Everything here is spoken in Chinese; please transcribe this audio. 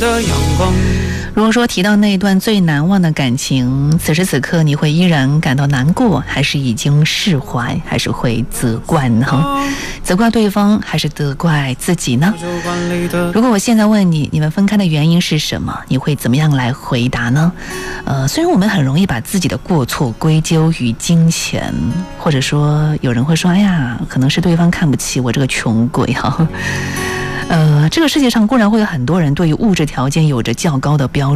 如果说提到那段最难忘的感情，此时此刻你会依然感到难过，还是已经释怀，还是会责怪呢？责怪对方还是责怪自己呢？如果我现在问你，你们分开的原因是什么，你会怎么样来回答呢？虽然我们很容易把自己的过错归咎于金钱，或者说有人会说，哎呀，可能是对方看不起我这个穷鬼哈。这个世界上固然会有很多人对于物质条件有着较高的标准。